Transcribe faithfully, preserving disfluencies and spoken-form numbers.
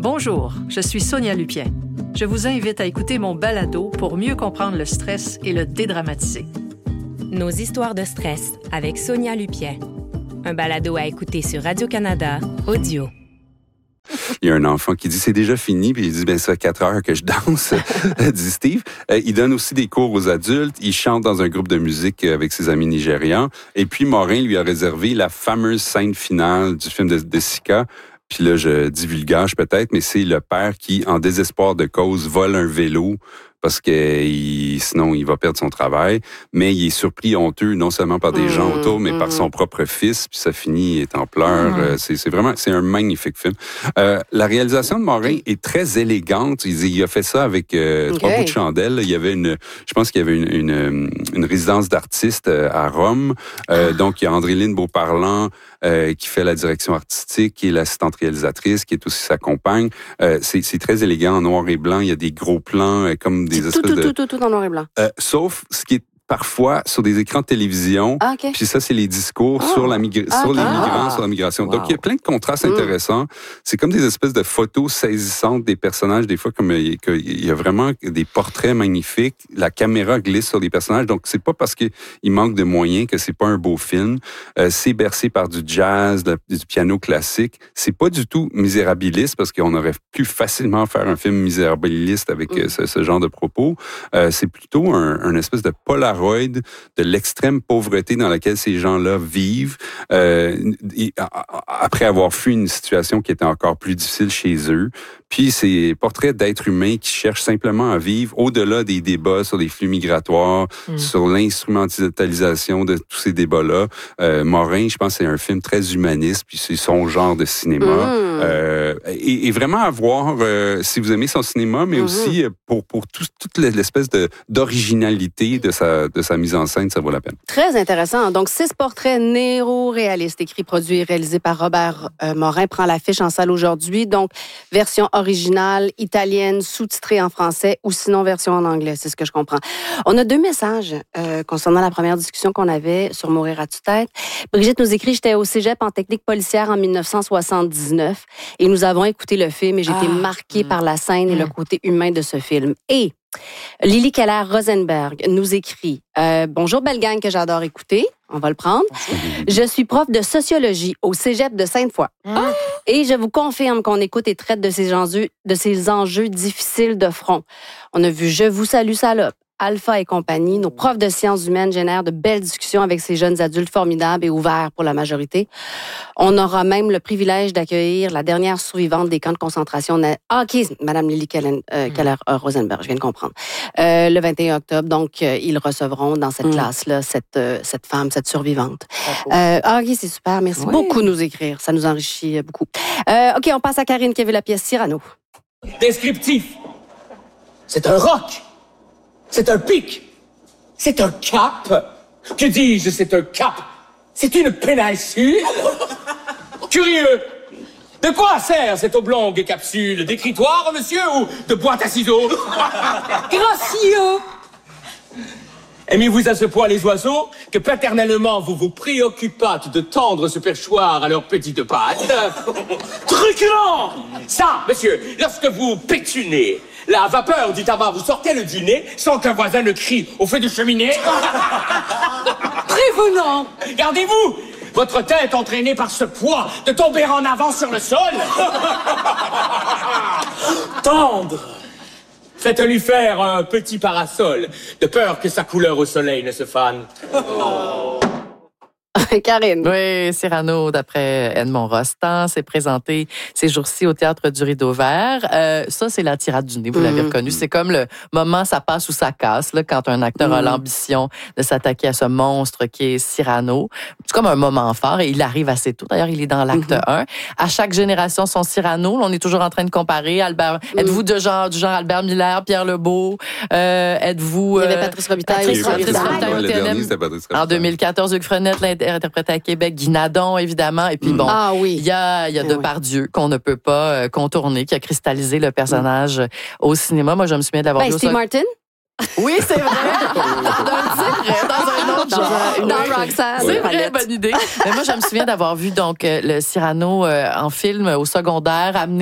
Bonjour, je suis Sonia Lupien. Je vous invite à écouter mon balado pour mieux comprendre le stress et le dédramatiser. Nos histoires de stress avec Sonia Lupien. Un balado à écouter sur Radio-Canada, audio. Il y a un enfant qui dit « c'est déjà fini », puis il dit « ben ça fait quatre heures que je danse », dit Steve. Euh, il donne aussi des cours aux adultes, il chante dans un groupe de musique avec ses amis nigérians, et puis Morin lui a réservé la fameuse scène finale du film de, de Sika. Puis là, je divulgage peut-être, mais c'est le père qui, en désespoir de cause, vole un vélo parce que il, sinon, il va perdre son travail. Mais il est surpris, honteux, non seulement par des mmh, gens autour, mais mmh. par son propre fils. Puis ça finit, il est en pleurs. Mmh. C'est, c'est vraiment, c'est un magnifique film. Euh, la réalisation de Morin est très élégante. Il, il a fait ça avec euh, okay. trois bouts de chandelle. Il y avait une, je pense qu'il y avait une, une, une résidence d'artistes à Rome. Euh, ah. Donc, il y a Andréline Beauparlant euh, qui fait la direction artistique, qui est l'assistante réalisatrice, qui est aussi sa compagne. Euh, c'est, c'est très élégant, en noir et blanc. Il y a des gros plans, euh, comme des tout, espèces tout, de... tout, tout, tout, tout en noir et blanc. Euh, sauf ce qui est parfois sur des écrans de télévision. Ah, okay. Puis ça, c'est les discours oh. sur, la migra- ah, sur okay. les migrants, ah. sur la migration. Wow. Donc, il y a plein de contrastes mm. intéressants. C'est comme des espèces de photos saisissantes des personnages. Des fois, comme il y a vraiment des portraits magnifiques. La caméra glisse sur les personnages. Donc, c'est pas parce qu'il manque de moyens que c'est pas un beau film. Euh, c'est bercé par du jazz, de, du piano classique. C'est pas du tout misérabiliste parce qu'on aurait pu facilement faire un film misérabiliste avec mm. euh, ce, ce genre de propos. Euh, c'est plutôt un, un espèce de Polaroid de l'extrême pauvreté dans laquelle ces gens-là vivent, euh, et, après avoir fui une situation qui était encore plus difficile chez eux. Puis ces portraits d'êtres humains qui cherchent simplement à vivre au-delà des débats sur les flux migratoires, mmh. sur l'instrumentalisation de tous ces débats-là. Euh, Morin, je pense, c'est un film très humaniste, puis c'est son genre de cinéma. Mmh. Euh, et, et vraiment à voir, euh, si vous aimez son cinéma, mais mmh. aussi pour, pour tout, toute l'espèce de, d'originalité de sa, de sa mise en scène, ça vaut la peine. Très intéressant. Donc, six portraits néo-réalistes, écrits, produits et réalisés par Robert euh, Morin, prend l'affiche en salle aujourd'hui. Donc, version originale, italienne, sous-titrée en français ou sinon version en anglais, c'est ce que je comprends. On a deux messages euh, concernant la première discussion qu'on avait sur Mourir à tue-tête. Brigitte nous écrit « J'étais au cégep en technique policière en dix-neuf cent soixante-dix-neuf et nous avons écouté le film et j'ai été ah, marquée mmh. par la scène et mmh. le côté humain de ce film. » Et Lily Keller-Rosenberg nous écrit euh, « Bonjour, belle gang que j'adore écouter. » On va le prendre. Je suis prof de sociologie au cégep de Sainte-Foy. Ah! Et je vous confirme qu'on écoute et traite de ces enjeux, de ces enjeux difficiles de front. On a vu « Je vous salue, salope ». Alpha et compagnie, nos profs de sciences humaines génèrent de belles discussions avec ces jeunes adultes formidables et ouverts pour la majorité. On aura même le privilège d'accueillir la dernière survivante des camps de concentration. Ah, OK, Madame Lily Keller, euh, Keller euh, Rosenberg, je viens de comprendre. Euh, le vingt et un octobre, donc, euh, ils recevront dans cette mm. classe-là cette, euh, cette femme, cette survivante. Euh, ah, OK, c'est super. Merci oui. beaucoup de nous écrire. Ça nous enrichit beaucoup. Euh, OK, on passe à Karine qui a vu la pièce Cyrano. Descriptif. C'est un roc. C'est un pic. C'est un cap. Que dis-je, c'est un cap. C'est une péninsule. Curieux. De quoi sert cette oblongue capsule? D'écritoire, monsieur, ou de boîte à ciseaux? Gracieux. Aimez-vous à ce point les oiseaux que paternellement vous vous préoccupâtes de tendre ce perchoir à leurs petites pattes? Truculent! Ça, monsieur, lorsque vous pétunez, la vapeur du tabac vous sortait le du nez sans qu'un voisin ne crie au feu de cheminée. Prévenant! Gardez-vous! Votre tête entraînée par ce poids de tomber en avant sur le sol. Tendre! Faites-lui faire un petit parasol, de peur que sa couleur au soleil ne se fane. Oh. Karine. Oui, Cyrano, d'après Edmond Rostand, s'est présenté ces jours-ci au Théâtre du Rideau Vert. Euh, ça, c'est la tirade du nez, vous mmh. l'avez reconnu. C'est comme le moment ça passe ou ça casse, là, quand un acteur mmh. a l'ambition de s'attaquer à ce monstre qui est Cyrano. C'est comme un moment fort et il arrive assez tôt. D'ailleurs, il est dans l'acte mmh. un. À chaque génération, son Cyrano. Là, on est toujours en train de comparer. Albert, mmh. êtes-vous de genre, du genre Albert Miller, Pierre Lebeau? Euh, êtes-vous... Il y avait Patrice Robitaille. Patrice Robitaille, le dernier, c'était Patrice Robitaille. En deux mille quatorze, Hugues Frenette, interprété à Québec, Guy Nadon, évidemment. Et puis bon, ah, oui. il y a, il y a Depardieu qu'on ne peut pas contourner, qui a cristallisé le personnage mm. au cinéma. Moi, je me souviens de l'avoir ben, vu. Steve Martin? Oui, c'est vrai. C'est vrai, dans un autre genre. Dans, dans Roxanne. C'est vrai, bonne idée. Mais moi, je me souviens d'avoir vu donc le Cyrano euh, en film au secondaire, amené